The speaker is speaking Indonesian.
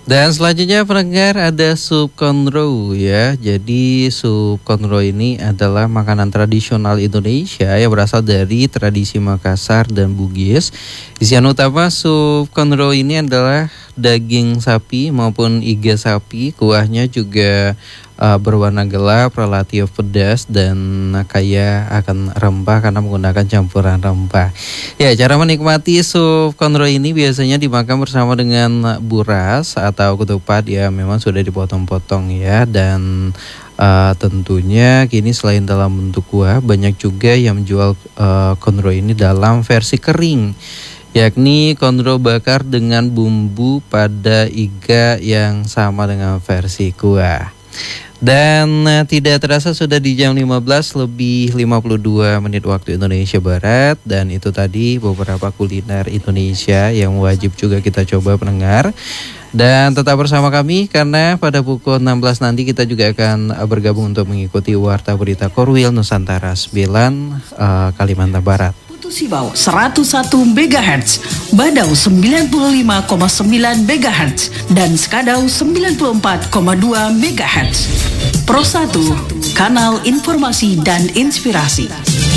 Dan selanjutnya pendengar ada sup konro ya. Jadi sup konro ini adalah makanan tradisional Indonesia yang berasal dari tradisi Makassar dan Bugis. Isian utama sup konro ini adalah daging sapi maupun iga sapi. Kuahnya juga berwarna gelap, relatif pedas dan kaya akan rempah karena menggunakan campuran rempah. Ya, cara menikmati sup konro ini biasanya dimakan bersama dengan buras atau ketupat ya, memang sudah dipotong-potong ya. Dan tentunya kini selain dalam bentuk kuah, banyak juga yang menjual konro ini dalam versi kering, yakni konro bakar dengan bumbu pada iga yang sama dengan versi kuah. Dan tidak terasa sudah di jam 15 lebih 52 menit waktu Indonesia Barat. Dan itu tadi beberapa kuliner Indonesia yang wajib juga kita coba pendengar. Dan tetap bersama kami karena pada pukul 16 nanti kita juga akan bergabung untuk mengikuti Warta Berita Korwil Nusantara 9 Kalimantan Barat. Sibau 101 MHz, Badau 95,9 MHz, dan Skadau 94,2 MHz. Pro 1, kanal informasi dan inspirasi.